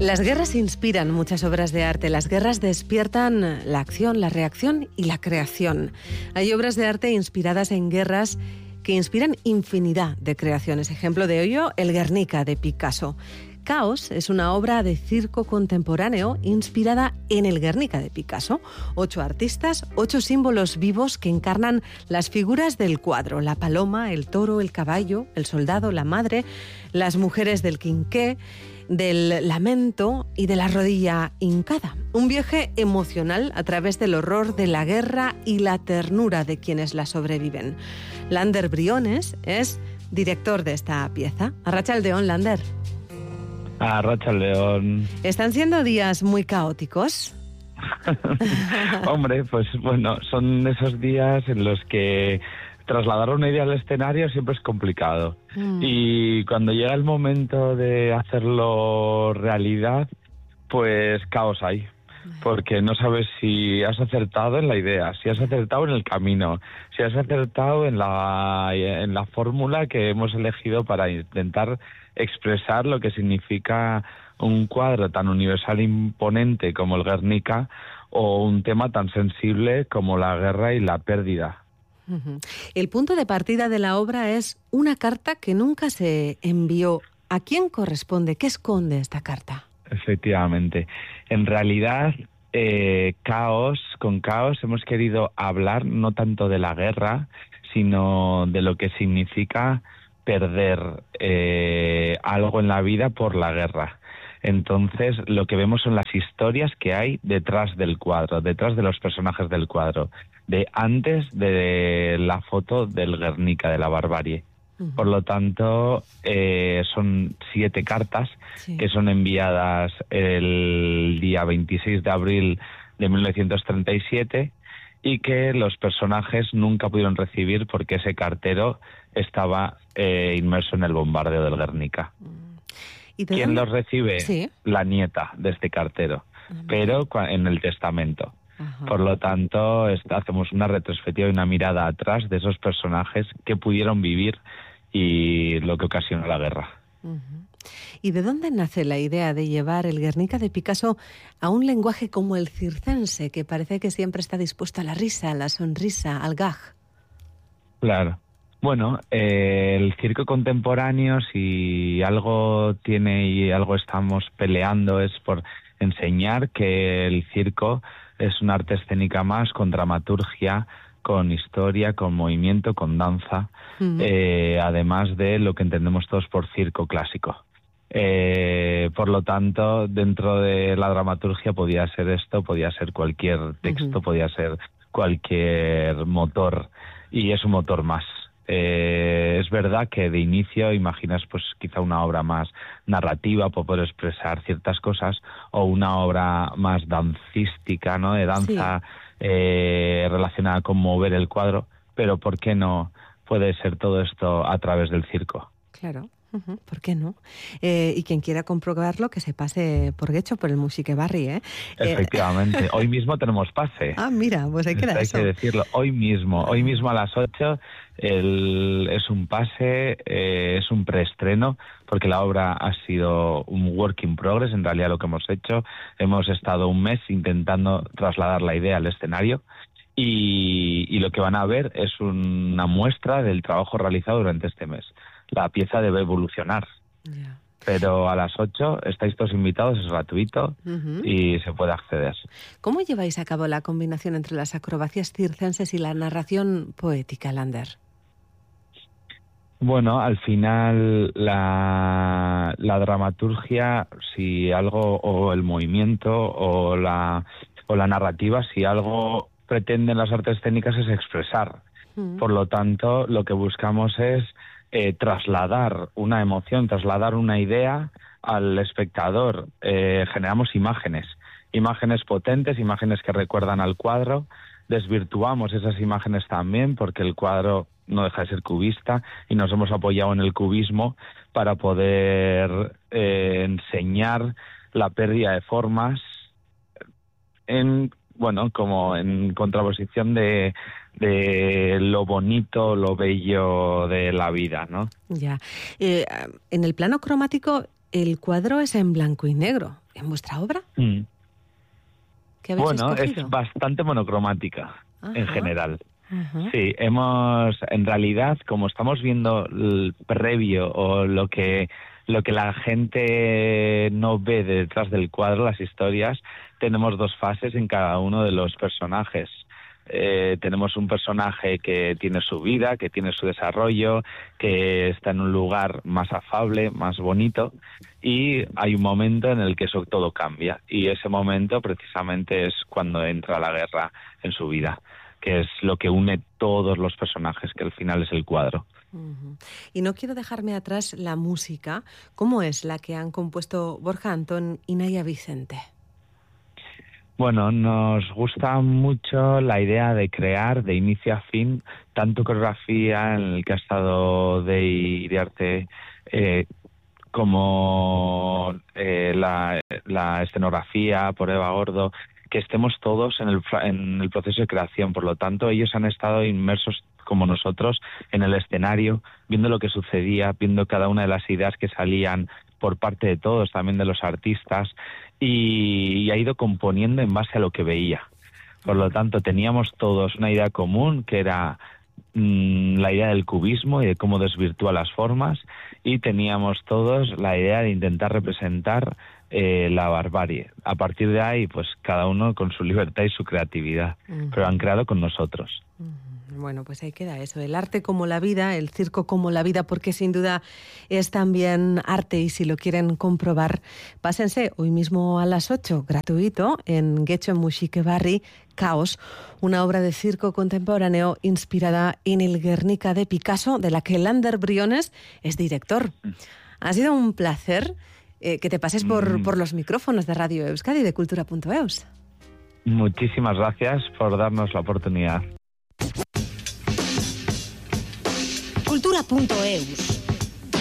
Las guerras inspiran muchas obras de arte. Las guerras despiertan la acción, la reacción y la creación. Hay obras de arte inspiradas en guerras que inspiran infinidad de creaciones. Ejemplo de ello, el Guernica de Picasso. Caos es una obra de circo contemporáneo inspirada en el Guernica de Picasso. 8 artistas, 8 símbolos vivos que encarnan las figuras del cuadro: la paloma, el toro, el caballo, el soldado, la madre, las mujeres del quinqué, del lamento y de la rodilla hincada. Un viaje emocional a través del horror de la guerra y la ternura de quienes la sobreviven. Lander Briones es director de esta pieza. Arratsaldeon, Lander. Arratsaldeon. ¿Están siendo días muy caóticos? Hombre, pues bueno, son esos días en los que trasladar una idea al escenario siempre es complicado. Y cuando llega el momento de hacerlo realidad, pues caos hay. Porque no sabes si has acertado en la idea, si has acertado en el camino, si has acertado en la fórmula que hemos elegido para intentar expresar lo que significa un cuadro tan universal e imponente como el Guernica, o un tema tan sensible como la guerra y la pérdida. El punto de partida de la obra es una carta que nunca se envió. ¿A quién corresponde? ¿Qué esconde esta carta? Efectivamente. En realidad, con Caos hemos querido hablar no tanto de la guerra, sino de lo que significa perder algo en la vida por la guerra. Entonces, lo que vemos son las historias que hay detrás del cuadro, detrás de los personajes del cuadro, de antes de la foto del Guernica, de la barbarie. Por lo tanto, son 7 cartas que son enviadas el día 26 de abril de 1937 y que los personajes nunca pudieron recibir porque ese cartero estaba inmerso en el bombardeo del Guernica. ¿Quién los recibe? Sí. La nieta de este cartero, pero en el testamento. Por lo tanto, hacemos una retrospectiva y una mirada atrás de esos personajes que pudieron vivir y lo que ocasionó la guerra. ¿Y de dónde nace la idea de llevar el Guernica de Picasso a un lenguaje como el circense, que parece que siempre está dispuesto a la risa, a la sonrisa, al gag? Claro. Bueno, el circo contemporáneo, si algo tiene y algo estamos peleando, es por enseñar que el circo es una arte escénica más, con dramaturgia, con historia, con movimiento, con danza, además de lo que entendemos todos por circo clásico. Por lo tanto, dentro de la dramaturgia podía ser esto, podía ser cualquier texto, podía ser cualquier motor, y es un motor más. Es verdad que de inicio imaginas pues quizá una obra más narrativa para poder expresar ciertas cosas, o una obra más dancística, ¿no? De danza, relacionada con mover el cuadro, pero ¿por qué no puede ser todo esto a través del circo? Claro. ¿Por qué no? Y quien quiera comprobarlo, que se pase por Getxo, por el Musiquebarri, ¿eh? Efectivamente. Hoy mismo tenemos pase. Ah, mira, pues hay que dar eso. Hay que decirlo. Hoy mismo a las 8 es un pase, es un preestreno, porque la obra ha sido un work in progress. En realidad lo que hemos hecho, hemos estado un mes intentando trasladar la idea al escenario, y lo que van a ver es una muestra del trabajo realizado durante este mes. La pieza debe evolucionar, pero a las 8 estáis todos invitados, es gratuito y se puede acceder. ¿Cómo lleváis a cabo la combinación entre las acrobacias circenses y la narración poética, Lander? Bueno, al final la dramaturgia, si algo, o el movimiento, o la narrativa, si algo pretenden las artes escénicas es expresar. Por lo tanto, lo que buscamos es trasladar una emoción, trasladar una idea al espectador. Generamos imágenes potentes, imágenes que recuerdan al cuadro. Desvirtuamos esas imágenes también, porque el cuadro no deja de ser cubista, y nos hemos apoyado en el cubismo para poder enseñar la pérdida de formas como en contraposición de lo bonito, lo bello de la vida, ¿no? Ya. En el plano cromático, el cuadro es en blanco y negro. en vuestra obra? ¿Qué habéis Bueno, escogido? es bastante monocromática en general. Ajá. Sí, en realidad, como estamos viendo el previo o lo que la gente no ve detrás del cuadro, las historias, tenemos 2 fases en cada uno de los personajes. Tenemos un personaje que tiene su vida, que tiene su desarrollo, que está en un lugar más afable, más bonito, y hay un momento en el que eso todo cambia, y ese momento precisamente es cuando entra la guerra en su vida, que es lo que une todos los personajes, que al final es el cuadro. Uh-huh. Y no quiero dejarme atrás la música. ¿Cómo es la que han compuesto Borja Antón y Naya Vicente? Bueno, nos gusta mucho la idea de crear de inicio a fin tanto coreografía en el que ha estado de Iriarte como la escenografía por Eva Gordo, que estemos todos en el proceso de creación. Por lo tanto, ellos han estado inmersos como nosotros en el escenario, viendo lo que sucedía, viendo cada una de las ideas que salían por parte de todos, también de los artistas, y ha ido componiendo en base a lo que veía. Por lo tanto, teníamos todos una idea común, que era la idea del cubismo y de cómo desvirtúa las formas, y teníamos todos la idea de intentar representar la barbarie. A partir de ahí, pues cada uno con su libertad y su creatividad, pero han creado con nosotros. Bueno, pues ahí queda eso, el arte como la vida, el circo como la vida, porque sin duda es también arte, y si lo quieren comprobar, pásense hoy mismo a las 8, gratuito, en Getxo Musike Barri, Caos, una obra de circo contemporáneo inspirada en el Guernica de Picasso, de la que Lander Briones es director. Ha sido un placer que te pases por los micrófonos de Radio Euskadi y de Cultura.eus. Muchísimas gracias por darnos la oportunidad. Cultura.eus